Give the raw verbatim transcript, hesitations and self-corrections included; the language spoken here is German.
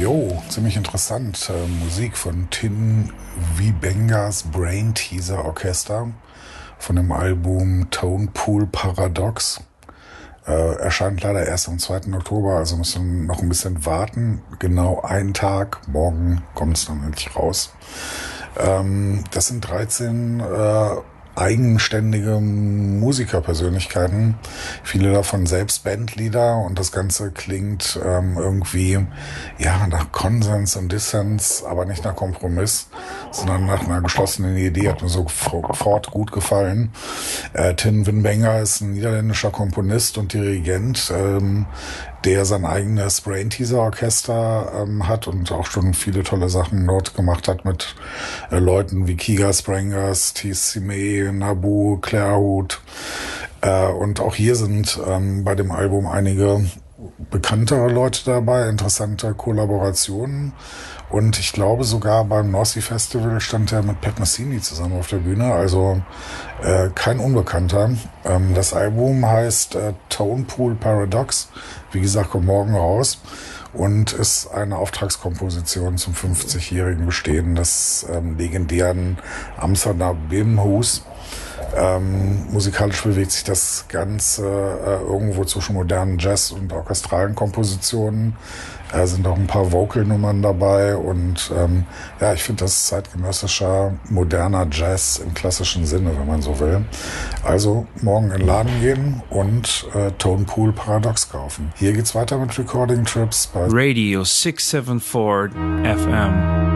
Jo, ziemlich interessant. Äh, Musik von Tin Vibengas Brain Teaser Orchester von dem Album Tone Pool Paradox. Äh, erscheint leider erst am zweiten Oktober, also müssen noch ein bisschen warten. Genau einen Tag, morgen kommt es dann endlich raus. Ähm, das sind dreizehn äh, eigenständige Musikerpersönlichkeiten, viele davon selbst Bandleader, und das Ganze klingt ähm, irgendwie ja nach Konsens und Dissens, aber nicht nach Kompromiss, sondern nach einer geschlossenen Idee. Hat mir sofort gut gefallen. Äh, Tin Winbenga ist ein niederländischer Komponist und Dirigent, ähm, der sein eigenes Brain Teaser Orchester ähm, hat und auch schon viele tolle Sachen dort gemacht hat mit äh, Leuten wie Kiga Sprengers, T C M E, Nabu, Clairhood. Äh, und auch hier sind ähm, bei dem Album einige bekanntere Leute dabei, interessante Kollaborationen. Und ich glaube sogar beim North Sea Festival stand er mit Pat Messini zusammen auf der Bühne, also äh, kein Unbekannter. Ähm, das Album heißt äh, Tone Pool Paradox, wie gesagt, kommt morgen raus und ist eine Auftragskomposition zum fünfzigjährigen Bestehen des ähm, legendären Amsterdam Bimhuis. Ähm, musikalisch bewegt sich das Ganze äh, irgendwo zwischen modernen Jazz und orchestralen Kompositionen. Da äh, sind auch ein paar Vocal-Nummern dabei und ähm, ja, ich finde das zeitgenössischer, moderner Jazz im klassischen Sinne, wenn man so will. Also morgen in den Laden gehen und äh, Tone Pool Paradox kaufen. Hier geht's weiter mit Recording Trips bei Radio six seven four F M.